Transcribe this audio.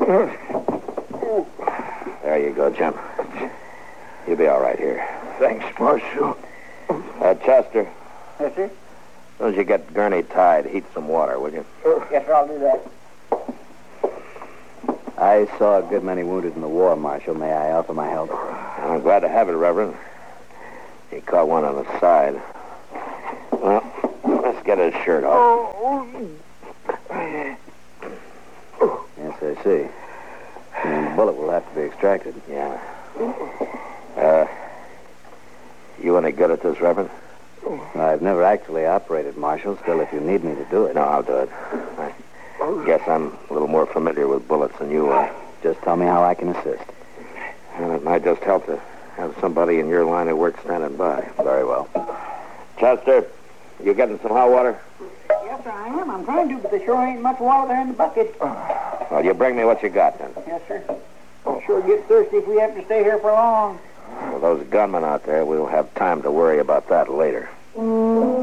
There you go, Jim. You'll be all right here. Thanks, Marshal. Chester, Yes, sir? as soon as you get Gurney tied, heat some water, will you? Yes, sir, I'll do that. I saw a good many wounded in the war, Marshal. May I offer my help? I'm glad to have it, Reverend. He caught one on the side. Well, let's get his shirt off. Yes, I see. And the bullet will have to be extracted. Yeah. You any good at this, Reverend? I've never actually operated, Marshal. Still, if you need me to do it. No, I'll do it. I guess I'm a little more familiar with bullets than you are. Just tell me how I can assist. And it might just help to have somebody in your line of work standing by. Very well. Chester, you getting some hot water? Yes, sir, I am. I'm trying to, but there sure ain't much water there in the bucket. Well, you bring me what you got, then. Yes, sir. I'll sure get thirsty if we have to stay here for long. Well, those gunmen out there, we'll have time to worry about that later.